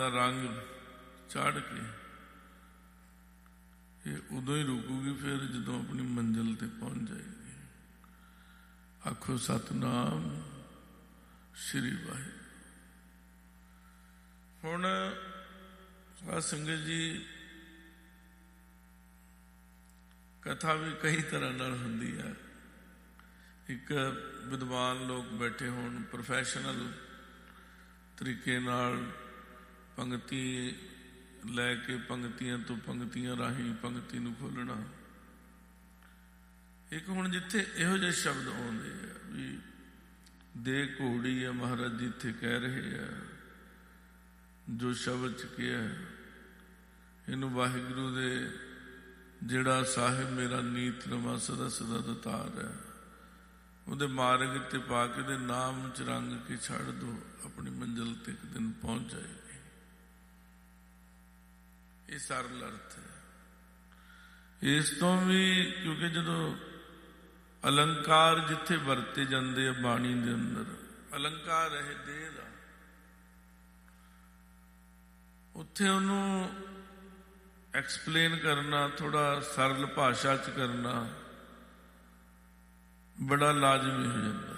ਦਾ ਰੰਗ ਚਾੜ ਕੇ ਇਹ ਉਦੋਂ ਹੀ ਰੁਕੂਗੀ ਫਿਰ ਜਦੋਂ ਆਪਣੀ ਮੰਜ਼ਿਲ ਤੇ ਪਹੁੰਚ ਜਾਏਗੀ। ਆਖੋ ਸਤਨਾਮ ਸ੍ਰੀ ਵਾਹਿਗੁਰੂ। ਹੁਣ ਸਾਧ ਸੰਗਤ ਜੀ, ਕਥਾ ਵੀ ਕਈ ਤਰ੍ਹਾਂ ਨਾਲ ਹੁੰਦੀ ਹੈ। ਇੱਕ ਵਿਦਵਾਨ ਲੋਕ ਬੈਠੇ ਹੋਣ, ਪ੍ਰੋਫੈਸ਼ਨਲ ਤਰੀਕੇ ਨਾਲ ਪੰਗਤੀ ਲੈ ਕੇ ਪੰਗਤੀਆਂ ਤੋਂ ਪੰਗਤੀਆਂ ਰਾਹੀਂ ਪੰਗਤੀ ਨੂੰ ਖੋਲ੍ਹਣਾ। ਇੱਕ ਹੁਣ ਜਿੱਥੇ ਇਹੋ ਜਿਹੇ ਸ਼ਬਦ ਆਉਂਦੇ ਆ ਵੀ ਦੇ ਘੋੜੀ ਆ, ਮਹਾਰਾਜ ਜੀ ਇੱਥੇ ਕਹਿ ਰਹੇ ਆ ਜੋ ਸ਼ਬਦ ਚ ਕਿਹਾ, ਇਹਨੂੰ ਵਾਹਿਗੁਰੂ ਦੇ ਜਿਹੜਾ ਸਾਹਿਬ ਮੇਰਾ ਨੀਤ ਨਵਾਂ ਸਦਾ ਸਦਾ ਦਤਾਰ ਹੈ, ਉਹਦੇ ਮਾਰਗ ਤੇ ਪਾ ਕੇ ਉਹਦੇ ਨਾਮ ਚ ਰੰਗ ਕੇ ਛੱਡ ਦੋ, ਆਪਣੀ ਮੰਜ਼ਿਲ ਤੇ ਇੱਕ ਦਿਨ ਪਹੁੰਚ ਜਾਏਗੀ। ਇਹ ਸਰਲ ਅਰਥ ਹੈ। ਇਸ ਤੋਂ ਵੀ ਕਿਉਂਕਿ ਜਦੋਂ ਅਲੰਕਾਰ ਜਿੱਥੇ ਵਰਤੇ ਜਾਂਦੇ ਆ ਬਾਣੀ ਦੇ ਅੰਦਰ, ਅਲੰਕਾਰ ਹੈ ਦੇਹ ਦਾ, ਉੱਥੇ ਉਹਨੂੰ ਐਕਸਪਲੇਨ ਕਰਨਾ, ਥੋੜਾ ਸਰਲ ਭਾਸ਼ਾ ਚ ਕਰਨਾ ਬੜਾ ਲਾਜ਼ਮੀ ਹੋ ਜਾਂਦਾ।